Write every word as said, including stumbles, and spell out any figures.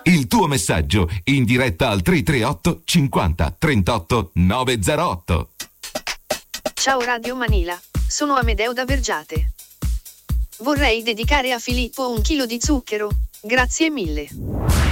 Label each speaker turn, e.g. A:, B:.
A: Il tuo messaggio in diretta al tre tre otto cinquanta trentotto novecentotto.
B: Ciao Radio Manila, sono Amedeo da Vergiate. Vorrei dedicare a Filippo un chilo di zucchero, grazie mille.